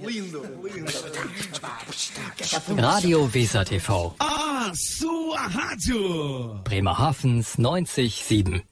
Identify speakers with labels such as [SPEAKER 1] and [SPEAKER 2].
[SPEAKER 1] Radio Weser TV.
[SPEAKER 2] Ah, sua rádio.
[SPEAKER 1] Bremerhavens 90,7.